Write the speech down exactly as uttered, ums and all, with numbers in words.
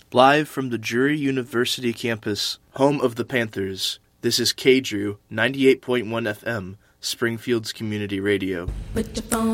Live from the Drury University campus, home of the Panthers, this is K-Drew, ninety-eight point one F M, Springfield's community radio. Put your phone